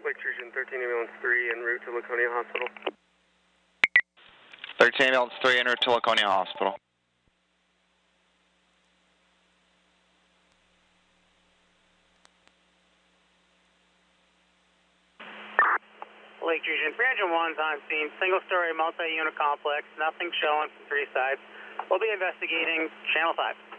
Lake Region 13 Ambulance 3 en route to Laconia Hospital. 13 Ambulance 3 en route to Laconia Hospital. Lake Region 3 Engine 1's on scene. Single-story multi-unit complex. Nothing showing from three sides. We'll be investigating Channel 5.